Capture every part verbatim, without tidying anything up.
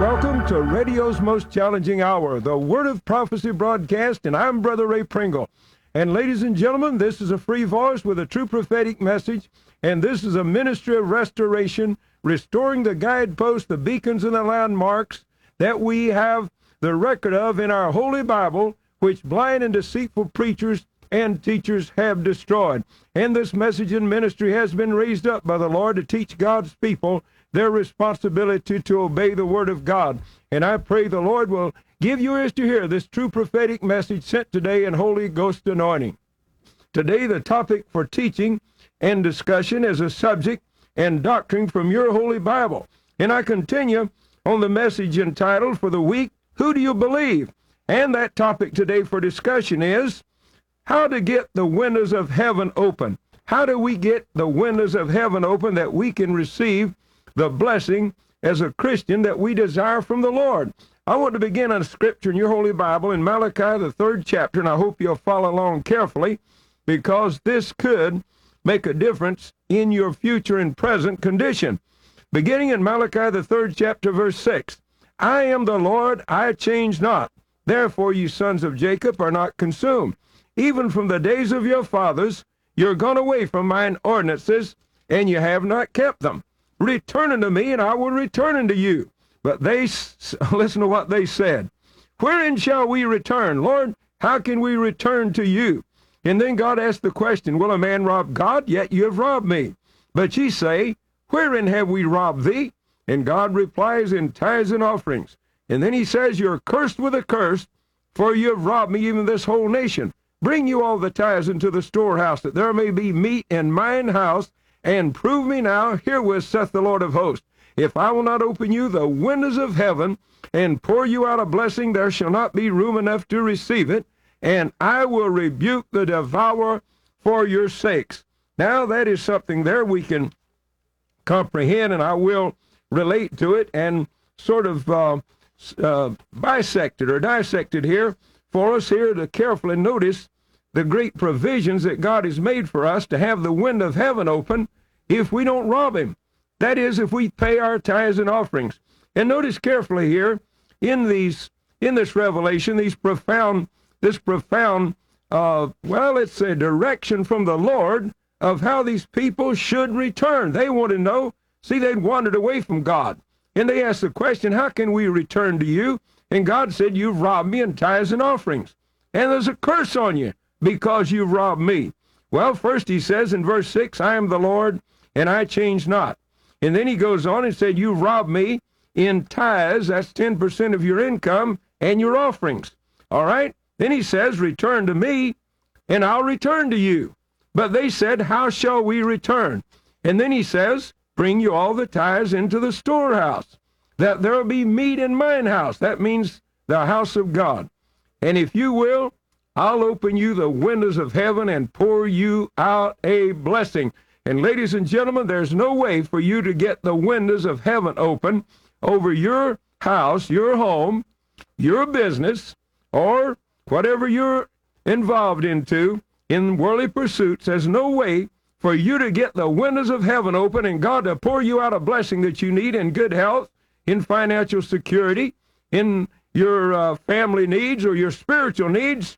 welcome to radio's most challenging hour, the Word of Prophecy broadcast, and I'm Brother Ray Pringle. And ladies and gentlemen, this is a free voice with a true prophetic message, and this is a ministry of restoration, restoring the guideposts, the beacons, and the landmarks that we have the record of in our Holy Bible, which blind and deceitful preachers and teachers have destroyed. And this message and ministry has been raised up by the Lord to teach God's people their responsibility to obey the Word of God. And I pray the Lord will give you ears to hear this true prophetic message sent today in Holy Ghost anointing. Today, the topic for teaching and discussion is a subject and doctrine from your Holy Bible. And I continue on the message entitled for the week, Who Do You Believe? And that topic today for discussion is how to get the windows of heaven open. How do we get the windows of heaven open that we can receive the blessing as a Christian that we desire from the Lord? I want to begin on a scripture in your Holy Bible in Malachi, the third chapter, and I hope you'll follow along carefully because this could make a difference in your future and present condition. Beginning in Malachi, the third chapter, verse six, I am the Lord, I change not. Therefore, you sons of Jacob are not consumed. Even from the days of your fathers, you're gone away from mine ordinances, and you have not kept them. Return unto me, and I will return unto you. But they, listen to what they said. Wherein shall we return? Lord, how can we return to you? And then God asked the question, will a man rob God? Yet you have robbed me. But ye say, wherein have we robbed thee? And God replies, in tithes and offerings. And then he says, you're cursed with a curse, for you have robbed me, even this whole nation. Bring you all the tithes into the storehouse, that there may be meat in mine house, and prove me now, herewith saith the Lord of hosts, if I will not open you the windows of heaven, and pour you out a blessing, there shall not be room enough to receive it, and I will rebuke the devourer for your sakes. Now that is something there we can comprehend, and I will relate to it and sort of uh, uh, bisect it or dissect it here for us here to carefully notice the great provisions that God has made for us to have the window of heaven open if we don't rob him. That is, if we pay our tithes and offerings. And notice carefully here in these in this revelation, these profound, this profound, uh, well, it's a direction from the Lord of how these people should return. They want to know. See, they'd wandered away from God. And they asked the question, how can we return to you? And God said, you've robbed me in tithes and offerings. And there's a curse on you because you've robbed me. Well, first he says in verse six, I am the Lord, and I change not. And then he goes on and said, you robbed me in tithes, that's ten percent of your income, and your offerings. All right? Then he says, return to me, and I'll return to you. But they said, how shall we return? And then he says, bring you all the tithes into the storehouse, that there will be meat in mine house. That means the house of God. And if you will, I'll open you the windows of heaven and pour you out a blessing. And ladies and gentlemen, there's no way for you to get the windows of heaven open over your house, your home, your business, or whatever you're involved into in worldly pursuits. There's no way for you to get the windows of heaven open and God to pour you out a blessing that you need in good health, in financial security, in your uh, family needs or your spiritual needs.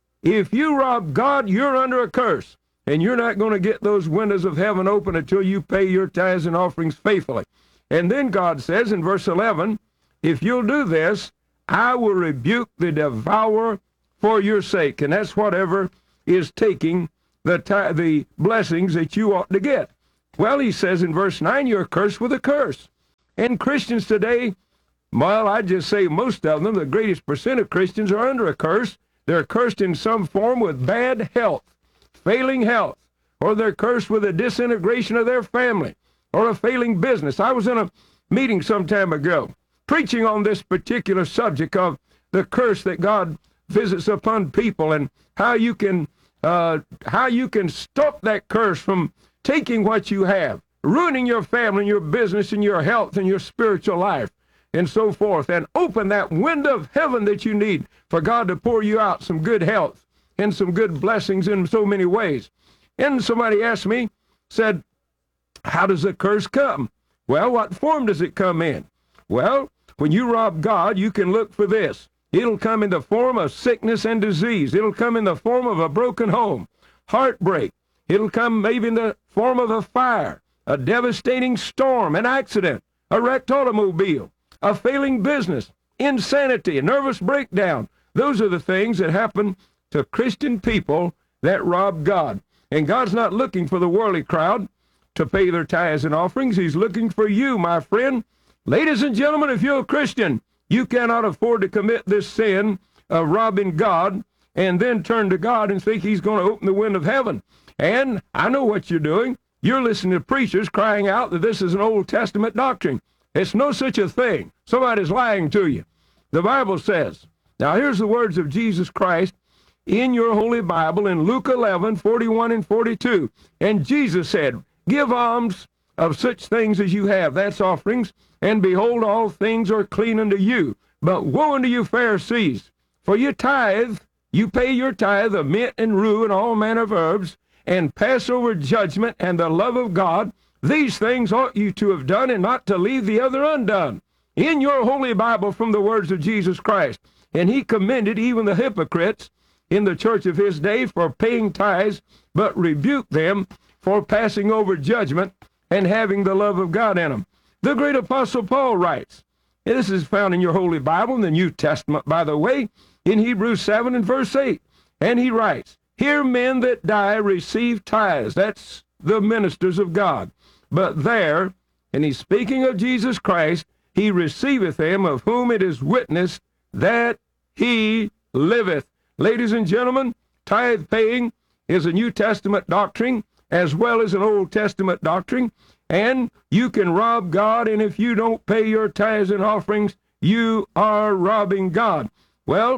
If you rob God, you're under a curse, and you're not going to get those windows of heaven open until you pay your tithes and offerings faithfully. And then God says in verse eleven, if you'll do this, I will rebuke the devourer for your sake. And that's whatever is taking the, the blessings that you ought to get. Well, he says in verse nine, you're cursed with a curse. And Christians today, well, I'd just say most of them, the greatest percent of Christians are under a curse. They're cursed in some form with bad health, failing health, or they're cursed with a disintegration of their family, or a failing business. I was in a meeting some time ago, preaching on this particular subject of the curse that God visits upon people and how you can uh, how you can stop that curse from taking what you have, ruining your family and your business and your health and your spiritual life and so forth, and open that window of heaven that you need for God to pour you out some good health and some good blessings in so many ways. And somebody asked me, said, how does the curse come? Well, what form does it come in? Well, When you rob God, you can look for this. It'll come in the form of sickness and disease. It'll come in the form of a broken home, heartbreak. It'll come maybe in the form of a fire, a devastating storm, an accident, a wrecked automobile, a failing business, insanity, a nervous breakdown. Those are the things that happen to Christian people that rob God. And God's not looking for the worldly crowd to pay their tithes and offerings. He's looking for you, my friend. Ladies and gentlemen, if you're a Christian, you cannot afford to commit this sin of robbing God and then turn to God and think he's going to open the window of heaven. And I know what you're doing. You're listening to preachers crying out that this is an Old Testament doctrine. It's no such a thing. Somebody's lying to you. The Bible says, now here's the words of Jesus Christ in your Holy Bible in Luke eleven, forty-one and forty-two. And Jesus said, give alms of such things as you have, that's offerings, and behold, all things are clean unto you. But woe unto you, Pharisees, for you tithe, you pay your tithe of mint and rue and all manner of herbs, and Passover judgment and the love of God. These things ought you to have done, and not to leave the other undone. In your Holy Bible from the words of Jesus Christ. And he commended even the hypocrites in the church of his day for paying tithes, but rebuked them for passing over judgment and having the love of God in them. The great apostle Paul writes, and this is found in your Holy Bible in the New Testament, by the way, in Hebrews seven and verse eight. And he writes, here men that die receive tithes. That's the ministers of God. But there, and he's speaking of Jesus Christ, he receiveth them of whom it is witnessed that he liveth. Ladies and gentlemen, tithe paying is a New Testament doctrine as well as an Old Testament doctrine. And you can rob God, and if you don't pay your tithes and offerings, you are robbing God. Well,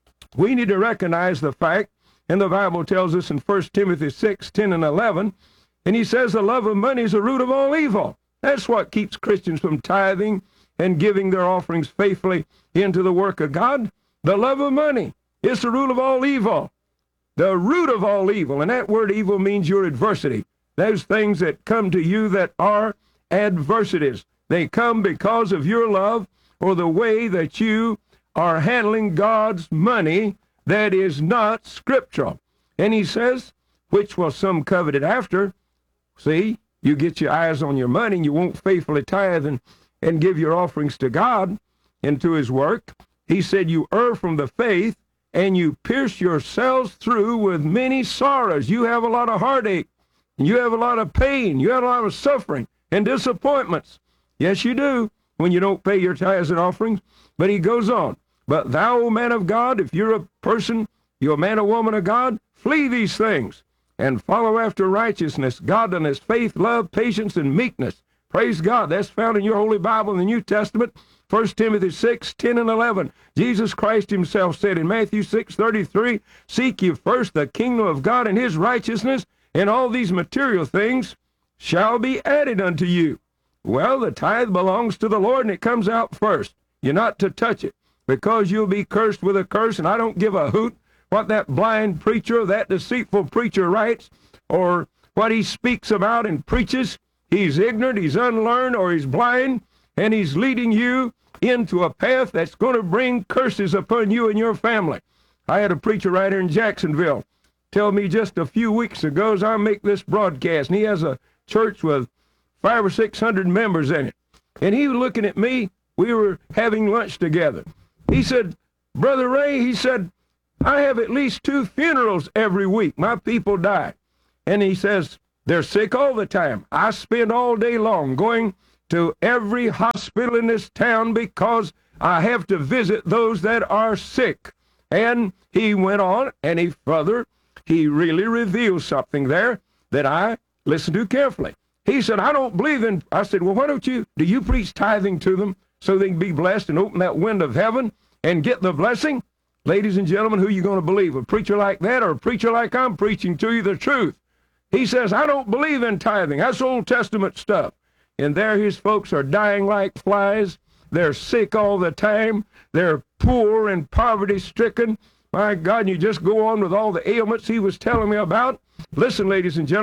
we need to recognize the fact, and the Bible tells us in First Timothy six, ten and eleven, and he says the love of money is the root of all evil. That's what keeps Christians from tithing and giving their offerings faithfully into the work of God. The love of money is the root of all evil. The root of all evil, and that word evil means your adversity. Those things that come to you that are adversities. They come because of your love or the way that you are handling God's money that is not scriptural. And he says, which will some covet it after. See, you get your eyes on your money and you won't faithfully tithe and, and give your offerings to God and to his work. He said, you err from the faith and you pierce yourselves through with many sorrows. You have a lot of heartache. You have a lot of pain. You have a lot of suffering and disappointments. Yes, you do, when you don't pay your tithes and offerings. But he goes on. But thou, O man of God, if you're a person, you're a man or woman of God, flee these things and follow after righteousness, godliness, faith, love, patience, and meekness. Praise God. That's found in your Holy Bible in the New Testament. First Timothy six, ten and eleven. Jesus Christ himself said in Matthew six, thirty-three, seek ye first the kingdom of God and his righteousness, and all these material things shall be added unto you. Well, the tithe belongs to the Lord, and it comes out first. You're not to touch it, because you'll be cursed with a curse, and I don't give a hoot what that blind preacher, that deceitful preacher writes, or what he speaks about and preaches. He's ignorant, he's unlearned, or he's blind, and he's leading you into a path that's going to bring curses upon you and your family. I had a preacher right here in Jacksonville tell me just a few weeks ago as I make this broadcast, and he has a church with five or six hundred members in it. And he was looking at me. We were having lunch together. He said, Brother Ray, he said, I have at least two funerals every week. My people die. And he says, they're sick all the time. I spend all day long going to every hospital in this town because I have to visit those that are sick. And he went on, and he further, he really revealed something there that I listened to carefully. He said, I don't believe in, I said, well, why don't you, do you preach tithing to them so they can be blessed and open that window of heaven and get the blessing? Ladies and gentlemen, who are you going to believe? A preacher like that or a preacher like I'm preaching to you the truth? He says, I don't believe in tithing. That's Old Testament stuff. And there his folks are dying like flies. They're sick all the time. They're poor and poverty-stricken. My God, and you just go on with all the ailments he was telling me about. Listen, ladies and gentlemen,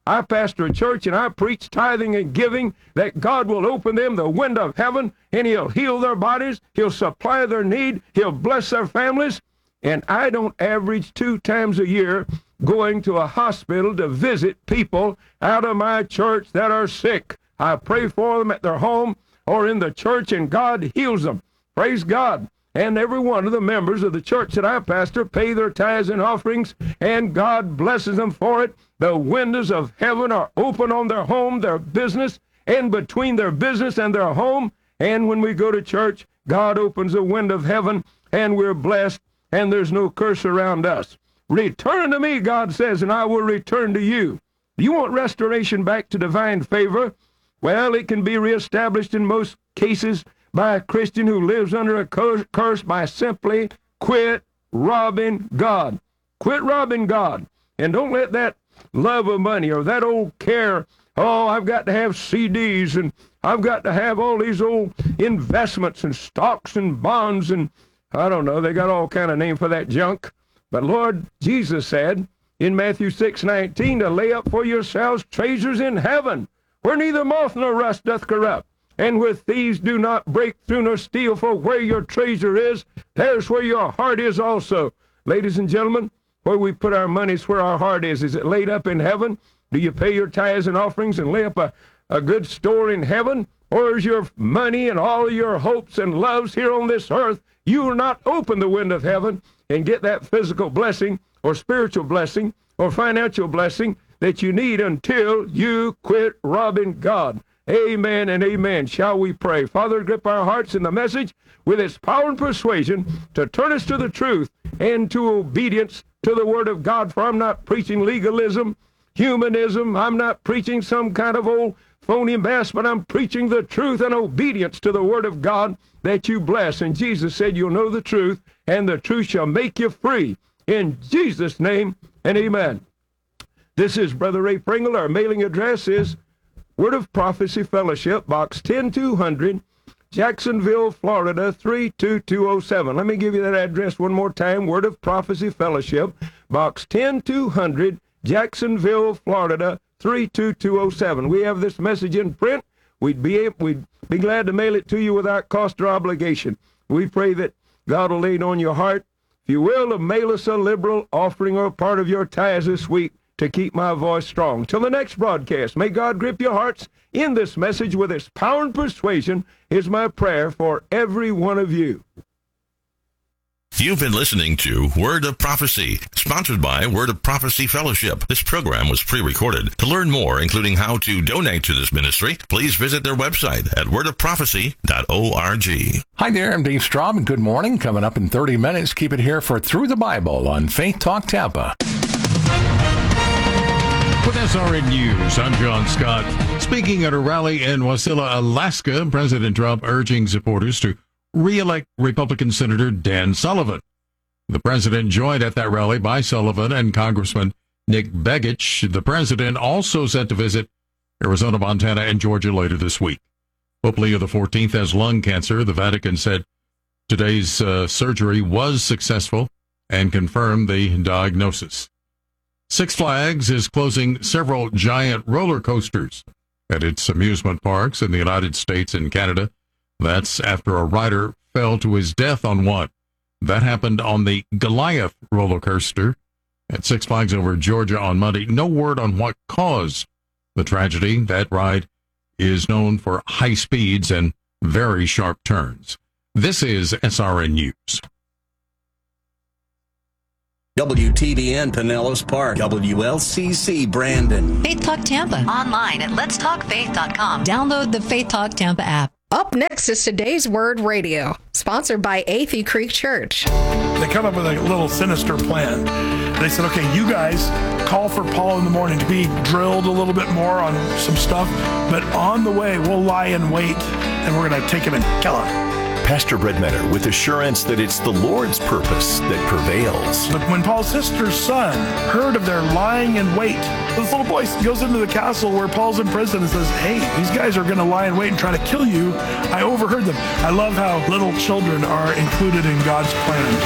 I pastor a church and I preach tithing and giving, that God will open them the window of heaven and he'll heal their bodies, he'll supply their need, he'll bless their families. And I don't average two times a year going to a hospital to visit people out of my church that are sick. I pray for them at their home or in the church, and God heals them. Praise God. And every one of the members of the church that I pastor pay their tithes and offerings, and God blesses them for it. The windows of heaven are open on their home, their business, and between their business and their home. And when we go to church, God opens a window of heaven, and we're blessed, and there's no curse around us. Return to me, God says, and I will return to you. Do you want restoration back to divine favor? Well, it can be reestablished in most cases by a Christian who lives under a curse by simply quit robbing God. Quit robbing God. And don't let that love of money or that old care, oh, I've got to have C Ds and I've got to have all these old investments and stocks and bonds and I don't know, they got all kind of name for that junk. But Lord Jesus said in Matthew six nineteen to lay up for yourselves treasures in heaven, where neither moth nor rust doth corrupt, and where thieves do not break through nor steal, for where your treasure is, there's where your heart is also. Ladies and gentlemen, where we put our money is where our heart is. Is it laid up in heaven? Do you pay your tithes and offerings and lay up a, a good store in heaven? Or is your money and all your hopes and loves here on this earth? You will not open the window of heaven and get that physical blessing or spiritual blessing or financial blessing that you need until you quit robbing God. Amen and amen. Shall we pray? Father, grip our hearts in the message with its power and persuasion to turn us to the truth and to obedience to the Word of God. For I'm not preaching legalism, humanism. I'm not preaching some kind of old phony mess, but I'm preaching the truth and obedience to the Word of God that you bless. And Jesus said, you'll know the truth, and the truth shall make you free. In Jesus' name, and amen. This is Brother Ray Pringle. Our mailing address is Word of Prophecy Fellowship, Box ten two hundred, Jacksonville, Florida, three two two oh seven. Let me give you that address one more time. Word of Prophecy Fellowship, Box ten two hundred, Jacksonville, Florida, three two two oh seven. We have this message in print. We'd be able, we'd be glad to mail it to you without cost or obligation. We pray that God will lay it on your heart, if you will, to mail us a liberal offering or part of your tithes this week to keep my voice strong. Till the next broadcast, may God grip your hearts in this message with its power and persuasion is my prayer for every one of you. You've been listening to Word of Prophecy, sponsored by Word of Prophecy Fellowship. This program was pre-recorded. To learn more, including how to donate to this ministry, please visit their website at word of prophecy dot org. Hi there, I'm Dave Straub, and good morning. Coming up in thirty minutes, keep it here for Through the Bible on Faith Talk Tampa. With S R N News, I'm John Scott. Speaking at a rally in Wasilla, Alaska, President Trump urging supporters to re-elect Republican Senator Dan Sullivan. The president joined at that rally by Sullivan and Congressman Nick Begich. The president also set to visit Arizona, Montana, and Georgia later this week. Pope Leo the fourteenth has lung cancer. The Vatican said today's uh, surgery was successful and confirmed the diagnosis. Six Flags is closing several giant roller coasters at its amusement parks in the United States and Canada. That's after a rider fell to his death on one. That happened on the Goliath roller coaster at Six Flags over Georgia on Monday. No word on what caused the tragedy. That ride is known for high speeds and very sharp turns. This is S R N News. W T B N Pinellas Park, W L C C Brandon. Faith Talk Tampa. Online at lets talk faith dot com. Download the Faith Talk Tampa app. Up next is Today's Word Radio, sponsored by Athey Creek Church. They come up with a little sinister plan. They said, okay, you guys call for Paul in the morning to be drilled a little bit more on some stuff, but on the way, we'll lie in wait, and we're going to take him and kill him. Pastor Redmetter with assurance that it's the Lord's purpose that prevails. But when Paul's sister's son heard of their lying in wait, this little boy goes into the castle where Paul's in prison and says, hey, these guys are going to lie in wait and try to kill you. I overheard them. I love how little children are included in God's plan.